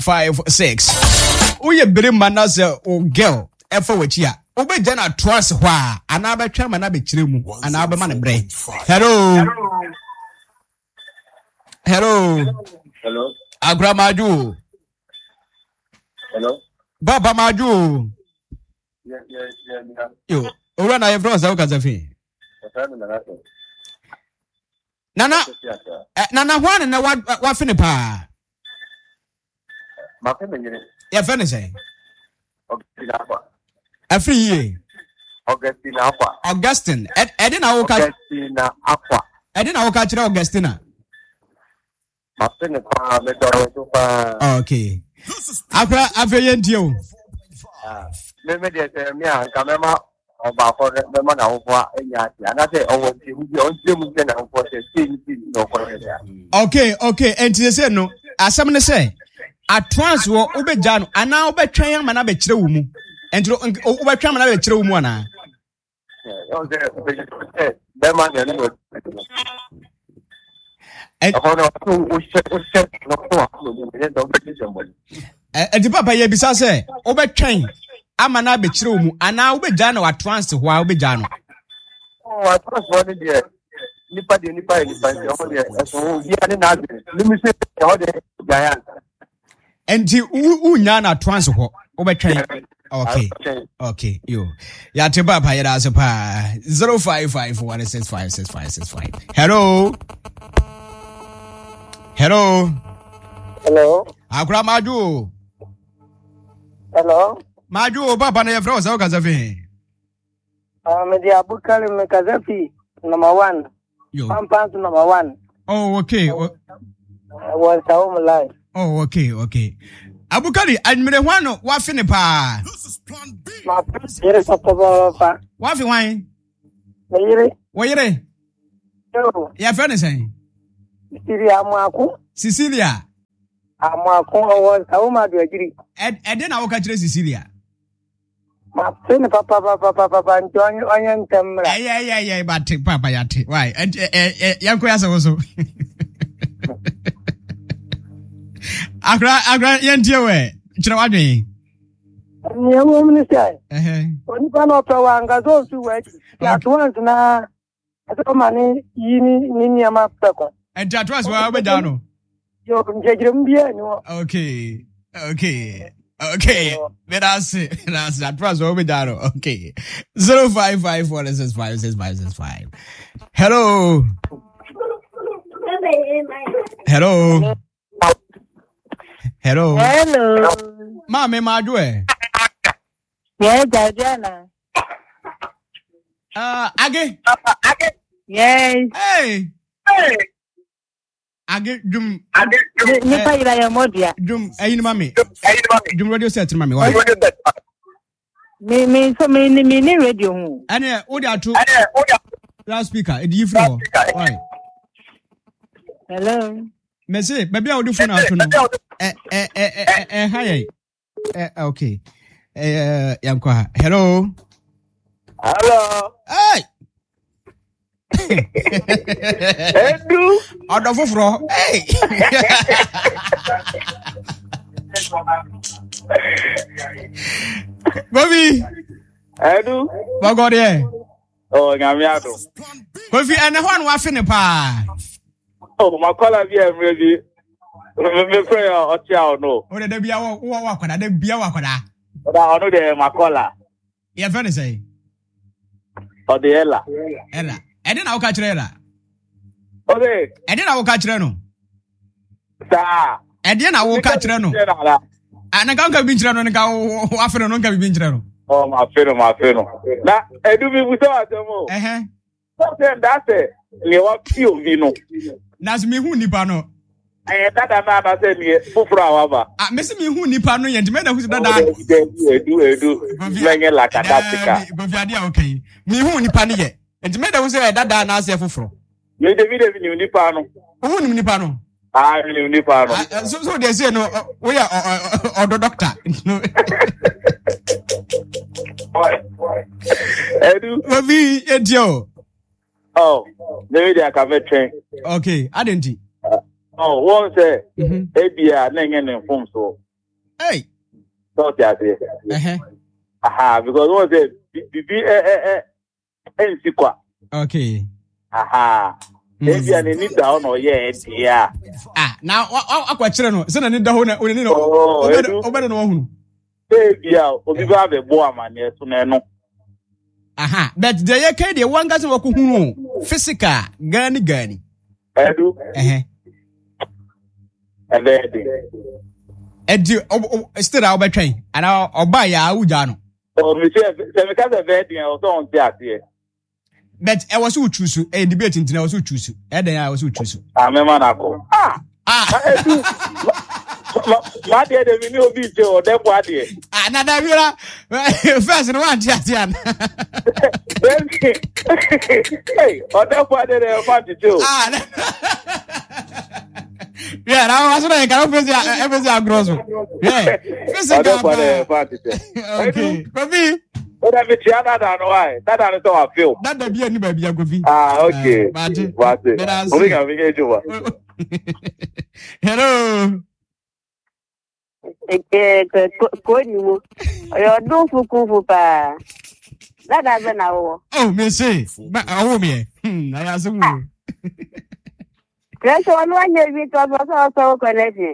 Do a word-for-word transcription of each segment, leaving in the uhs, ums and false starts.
five six. Uye bere manase o girl efo wechia. Obe jana trust hwa anaba twama na be kire mu anaba ma ne bre. Hello. Hello. Hello. Agramaju. Hello. Baba Maju. Yeah, yeah, yeah, yeah. Yo, ora na evro za ukazafi. Nana eh, Nana hwan na wa wa fini pa. Ma fe menyere. Ya fini say. Augustine Akwa. Afri ye. Augustine Akwa. Augustine. Ed edi na wo ka Augustine Akwa. Edi na wo ka kire Augustina. Ma fe ne pa me do so pa. Okay. Akra afeye ntie Ah. Me me de se mi an ka me ma oba ko me ma na wo fa enya ti. Ana se owo ti hu bi on ti mu se na wo fa se ti ti no ko re ya. Okay, okay. Enti se no, asem ne se atwans wo obeja no ana obetwen ama na be kire wo mu. Enti obetwen ama na be kire wo mu ana. Eh, o de se be ma ne no. Eh, o no o se o se no ko no me do be se mo. Eh, edi papa ye bisa se obetwen ama na be kire wo mu ana obeja na watwans ho a obeja no. Oh, I trust one there. Nipa de nipa nipa de o de so bi ane na de. Limi se o de giant. Enti unya na trans ho obetwen. Okay. Okay, yo. Ya te papa ye da so pa. zero five five one six five six five six five. Hello. Hello. Hello. Akura Maju. Hello. Maju papa na ye fro za ukazafi. Ah, me dia Abukari me Kazafi number one. Yo. Pampas number one. Oh, okay. Oh, I was home live. oh okay, okay. Abukari admire hwano wa fi ne pa. Ma yere papa papa. Wa fi wan? Me yere. Wo yere? Yo. Ya fa ne sen? Siri Amaku. Cecilia. Amaku was home at the agri. Ed ed na wo ka kire Cecilia. Ma fin papa papa papa papa join onion temra. Eh eh eh eh but papa ya te. Why? Eh eh yanko ya so so. Agra agra yentie we. Kire wadwen. Ni wo mni sai. Eh eh. Oni pa no pe wa nga zo su we. Ya tuan na aso mani yini ni ni ama peko. Enti atwas wa obeja no. Yo kumjejire mbie ni wo. Okay. Okay. Okay. That's it. That's that was what we done. Okay. Zero five five four six five six five six five. Hello. Hello. Hello. Hello. Mama, Madwe. Yes, Diana. Uh, Age. Yes. Hey. Hey. Age, Jum. Nipa ila ya modia. Jum, ayin mami. Ayin mami. Jum radio set mami. Why? Me me so me ni me ni radio hu. Ane, odi atu. Ane, odi atu. Loudspeaker. Edi you flow. Why? Hello. Me say, baby, I odi phone atu no. Eh eh eh eh eh hi. Eh okay. Eh yam kwa. Hello. Hello. Hey. Edu. Odo foforo. Hey. Kofi. Edu. Bogode. Oh, ngami ado. Kofi ene ho an wa fe ne pa. Oh, makola bi emrebi. Me pray o ti a no. O de da bia wo wo akwada da bia wo akwada. O da onu de makola. Ye fe ne say. O de ela. Ela. Ede na wo ka kire ela. O de. Ede na wo ka kire no. Sa. Ede na wo ka kire no. Ana ka nka bi kire no nka wo afere no nka bi kire no. Oh, ma fero, ma fero. Na edu bi buso atemo. Eh eh. Something that say le wa fi ovi no. Na so me hu nipa no. Eh dada na na say ni fufura wa ba. Ah, me se me hu nipa no ye ntime da hu dada. Edu edu. Menye la kadatika. Go fi ade a okay. Me hu nipa no ye. Ntime da hu se dada na ase fufuro. Ye David David ni nipa no. Hu ni nipa no. Ah, ni nipa no. So so they say no we are odo doctor. Edu. Obi edio. Oh, David akavetwen. Okay, adenti. Oh, one say ebia na nge ne mfom so. Hey. So that's it. Uh-huh. Aha, because what the bibi eh eh eh ensikwa. Okay. Aha. Maybe I need down or yeah, yeah. Ah, now akwa kire no. Se na ni da ho na oni no. Oh, obedo no hunu. Baby, obi ba be bo amane so na no. Aha, but the ye kai de wanga se wako hunu physical gani gani. Edu. Eh. Ebe. Edi still a obetwen ana oba ya awuja no. Oh, me say se me ka se be o so on ti ase. But I was who choose a debate in I was who choose. And then I was who choose. Ah, me man ako. Ah. Ah. Ma de de mi obi je o de bo ade. Ah, na da wira. First no one tian. Hey, o de bo ade de fa ti jo. Ah. Yeah, now was like I don't say everything agroso. Yeah. Physical. Okay. Kofi. What have you done that why? That I don't feel. That the be any baby Kofi. Ah, okay. What it? Only can we get you. Hello. Eh, ko ni mo. Yo do fuku fupa. That doesn't know. Oh, me say. Ba awo me. Hmm, I ask you. That's one one year we talk about so connection.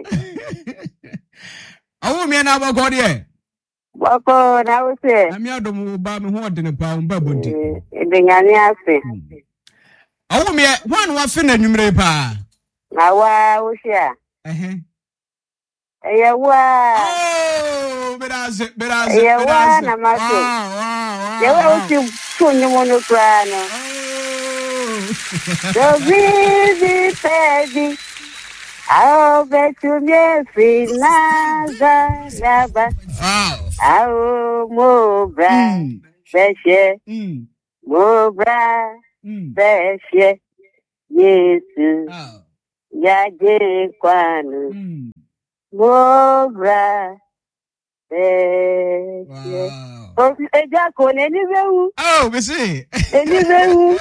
Awo me na ba go there. Bako na wo se. Ami adom ba me ho de ne pa mba bonti. E de nyane ase. Awo me wan wa fe na nwumre pa. Na wa wo hia. Eh eh. Eya wa. Oh, beraze beraze. Eya wa na ma so. Ye wa wo ti funyo mo no kra no. So busy, baby. I'll bet you me free naza laba. Wow. I'll move bra. Beshe. Move bra. Beshe. Yesu. Yaje kwanu. Move bra. Beshe. Oh, eja ko ne ni bewu. Oh, we see. Eni bewu.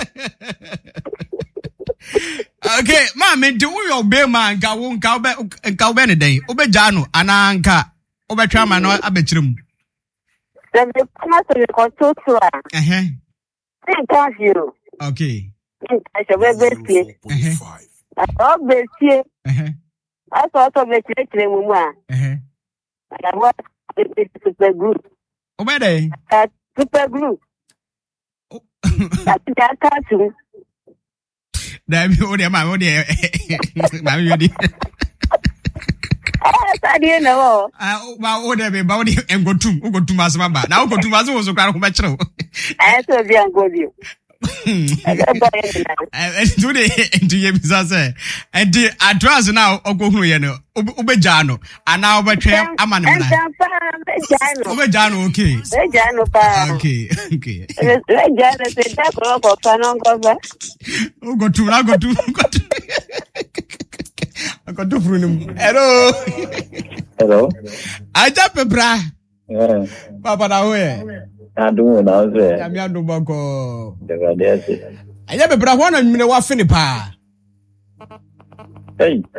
Okay, mama, do we obey man? Ga won ka obe ka obe ne den. Obe jano ananka. Obe twa man no abetrim. Then the come to the control. Eh eh. Think of you. Okay. I shall be best. Eh eh. I best. Eh eh. I thought of the children mama. Eh eh. I want the super group. Obe dey. That super group. That that too. Da bi o de ma o de ma mi di. Ah, I didn't know. Ah, ba o de be ba o de engotum, o gotum asema ba. Na o gotum aso wo so kra ko be kire o. I so bi an go bi. Eh, do de into ye bisa say. And the address now ogohunu ye no. Obeja no. Ana obetwe ama ne mna. Obeja no okay. Obeja no pa. Okay, okay. Obeja no se da ko ko panon ko ba. O gotu na gotu gotu. Gotu frunim. Hello. Hello. Aja pebra. Yeah. Papa na hoe. Adu na oze. Ya mi adu boko. Daga desi. Aja pebra ho na nwine wa fini pa. Hey.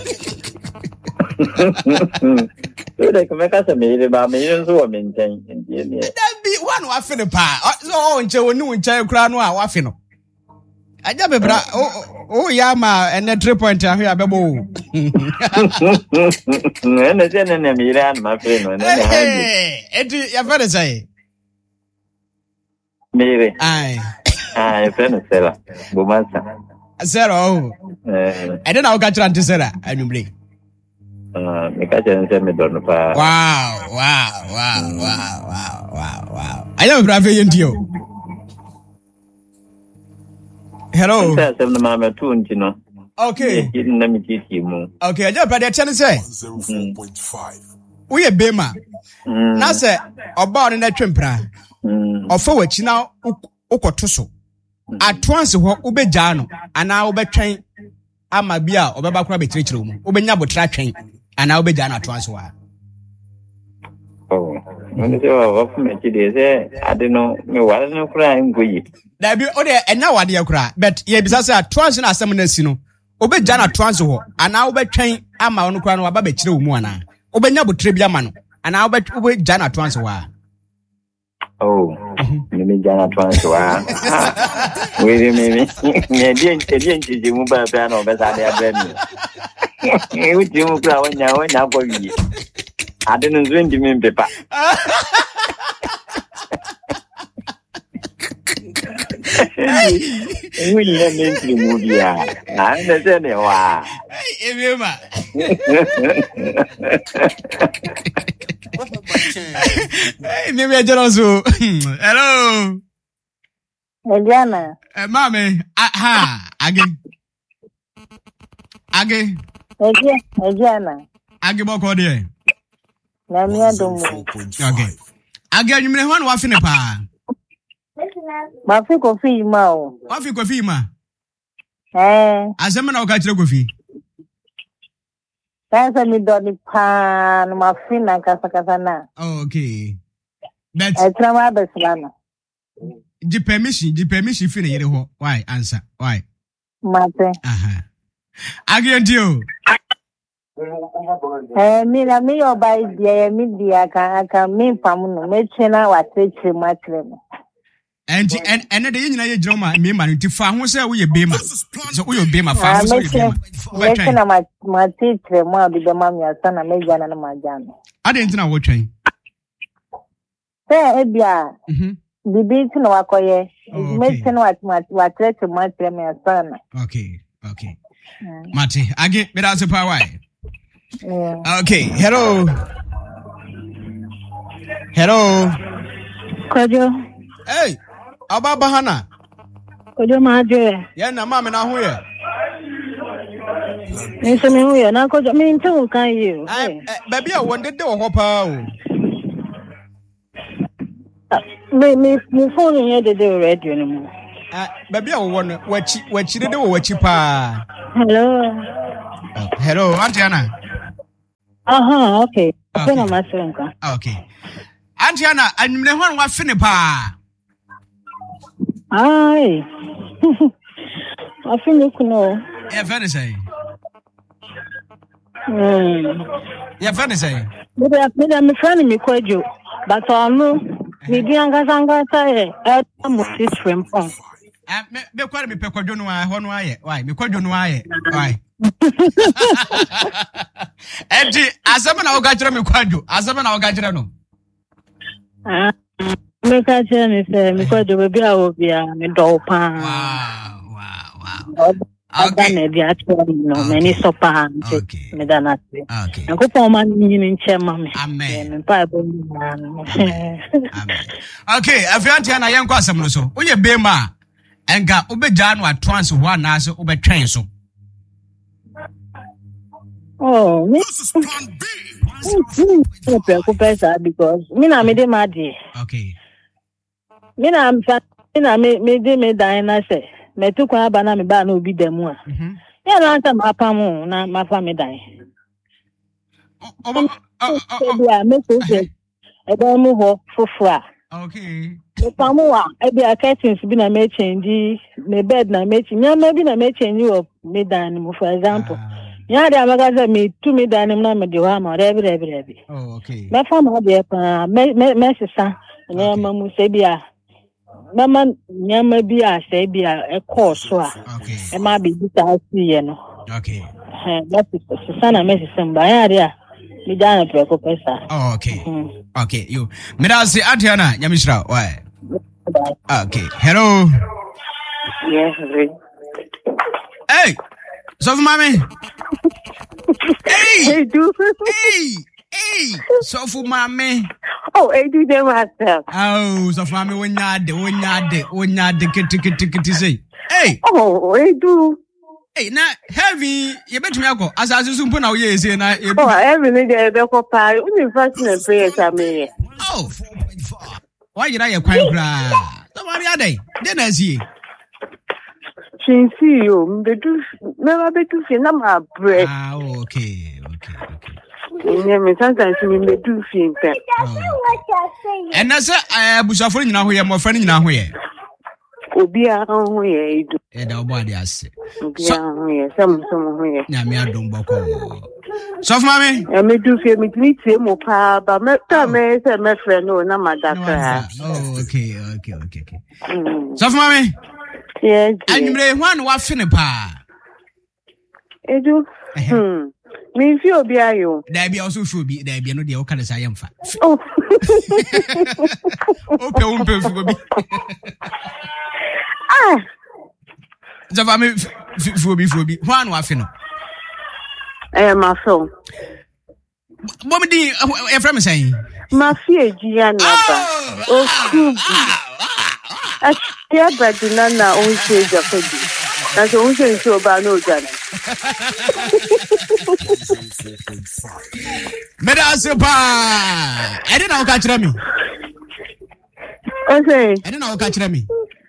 So de come ka se me ile ba me ile so wa me nchen ndie ne. Da bi one wa fini pa. So o nche woni nche kura no a wa fini. Aja pebra o o ya ma ene three point ahwe abebo. Ene je ne ne me ile an ma fe no ne ne ha. Eh, eti ya fere sai. Mere. Ai. Ai, fe no sela. Bomansa. Zero. Eh. I don't know how to answer that. Anyway. Ah, me ka je nse me don pa. Wow, wow, wow, wow, wow, wow, wow. I am brave yentio. Hello. Nse se na ma tu nti no. Okay. Yin na mi titi mu. Okay, I just brother tell say. zero point five. We a bema. Na say oba on na twempra. Mm. Ofo wachi na ukoto so. Atwanse ho obeja no ana obetwen ama bia obeba kura betirikire mu. Obenya botra twen ana obeja na atwanse wa. Oh. Nse se wa wa fu me ti de se ade no me wa no kura ngoyi. Da bi o de ena wade yakura but ye bisa say atwanse na asem na si no obeja na atwanse ho ana obetwen ama onu kura no aba bekire mu ana. obenya botre bia ma no ana obe obe jana trans wa oh me me jana trans wa we me me me dia dia nje mu ba ba no be sa de abra mi e uti mu kra wonya wonya ko wi ade no nzo ndi me pepa we ni me ndi mu dia na ne se ne wa e me ma hey me me jara so hello Eliana eh mame ha again again Eliana age boko de na mi adomo okay age nyumre ho na wa fine pa ma fi ko fi ma o wa fi ko fi ma eh azema na o ka kire ko fi Sasa mi do ni pa no ma fi na kasa kasa na okay but e trama beslana di permission di permission fi na yere ho why answer why mate aha age ndio eh mi na mi yo bai dia mi dia ka ka mi pam no me chena wa treche matre no and and and the nyina ye jiro ma me ma nti fa ho se wo ye be ma so wo ye be ma fa ho se wo ye be ma me chena ma ma treche mo bi be ma mi asana me jana na ma jana ade ntina wo twen se e bia mhm bibi tino wakoye me chena wa wa treche matre me asana okay okay mate age be da se pa why okay hello hello Kojo hey ababa hana Kojo ma je ya na ma me na ho ye ni se me ho ye na kojo mi ntu kan yi eh ba bia wo ndede wo ho pa o me me me phone ye de de radio no mo ah ba bia wo no wachi wachi de wo wachi pa hello hello Antiana aha okay okay na masenka okay Antiana anyumne ho wa fine pa ai afini kuno ya fane sai mm ya fane sai me da me da me friend mi Kojo but onu mi di anga sanga sai e mo sis frempon ah me me kware me pe Kojo no a ho no aye why me Kojo no aye why Enti asema na ogajira me Kojo asema na ogajira no ah me ka je ni se mi Kojo be bia obi a me do pa wow wow wow okay na dia twa no me ni so pa okay me da na se okay ko po ma ni ni nche ma me amen me pa bo amen okay afianti na yen kwa asem no so onye be ma enga obeja no trans ho na so obetwen so oh me because me na me de ma di okay me na me na me me de me dan na se me tu kwa ba na me ba na obi demu a mhm ya na anta ma pa mu na ma fa me dan o o o ya me so se e ba mu ho fofura okay me pa mu wa e bi a curtains bi na me change me bed na me change nya bi na me change o me dan mu for example ya da magaza me tu me dan na me de wa ma rebi rebi rebi oh okay me fa ma de pa me me sesa nya ma mu se bi a mama nya ma bi a se bi a e course a okay e ma bi bi ta si ye no okay eh that is sesa na me sesa mba ya dia mi dan na ko pesa oh okay okay you me da se Antiana nyamishra why okay hello yes hey so mama hey hey do hey hey so for mama oh I do them myself oh so for mama wonya de wonya de wonya de kitikiti say hey oh I do hey na heavy you betumi akọ asasu sumpo na we ese na oh every day be ko pa uni fasting and prayer time oh why you na ye kwan kra so mama adai de na sie Chinsi yo mbedu mema bedu fi na ma bread ah okay okay okay nye me sometimes me mbedu fi npe and na say abusafo nyina ho ye mo fa nyina ho ye obi a ho ye idu e da obo ade ase obi a ho ye sam sam ho ye nya me adom boko So for mommy. I me do feel me meet him or pa, but me tell me say my friend no na my doctor. Oh, okay, okay, okay, okay. So for mommy. Yes. And you may one what fin pa. Edu. Hmm. Me feel be ayo. There be also should be there be no the okay say am fa. Oh. Ope ope for be. Ah. So for me for be for be. One what fin. Eh ma so. What me e friend me saying? Ma fie gia na ba. O ku. Ah, ya ba dinana o se ja fodi. Na so o se so ba no ja. Meda sepa. I didn't know catch me. Okay. I didn't know catch me.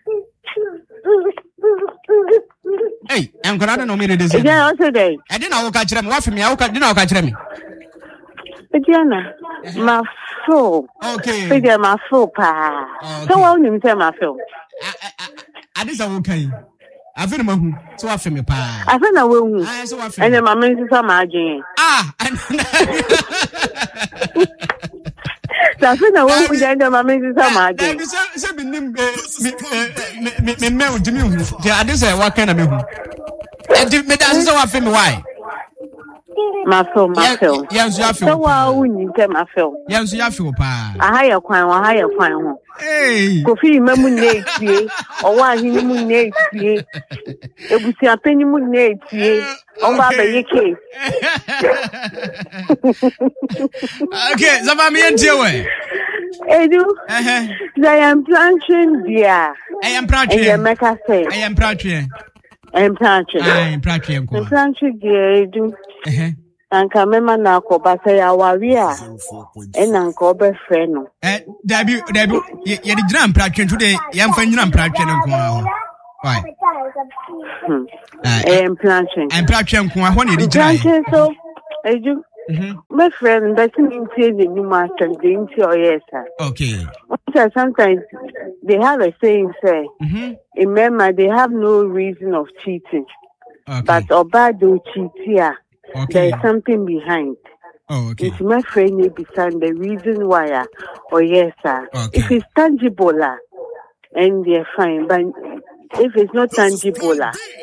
Hey, I'm gonna know me this. Yeah, also day. I didn't know catch me. What for me? I didn't know catch me. Diana, my soul. Okay. Figure my soul pa. So what you say my soul? I I this okay. I feel my so I feel me pa. I feel na we. Ah, so I feel. And my man is my agent. Ah, I feel na we and my man is my agent. Me say say me nim me me me me udi me hu. I dey say what kind of me hu. E me dance so I feel me why? My soul, my soul. Yes, you feel. So what you say my soul? Yes, you feel pa. I hire kwan, I hire kwan ho. Hey. Kofi memu na etie, owa hini mu na etie. Ebusi apeni mu na etie. On ba be yeke. Okay, so ba me entie we. Edu. Eh eh. I am planting there. I am proud. I am make say. I am proud. I am planting. I am proud. I am planting there edu. Eh eh. Anka mema na akoba say awari a e na nka obe frɛ no eh dabi dabi ye ye di gram pratwe today ye mfa nyina pratwe no nko ho why eh em planting em pratwe nko ho na di gira planting so eju mhm my friend that means the new master the into oyesa okay sometimes they have a saying say mhm remember they have no reason of cheating okay but oba do cheat here. Okay. There is something behind. Oh, okay. It's my friend may be the reason why. Oh, yes, sir. Okay. If it's tangible, and they're fine. But if it's not tangible,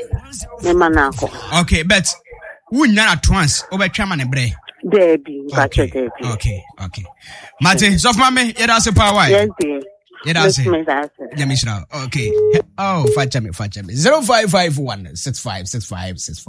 okay, but who not once over chairman and bray? Debbie, okay. okay, okay. Mate, so for me, it has a power. Yes, dear. It has a okay. Oh, fetch me, fetch me. Zero five five one six five six five six five.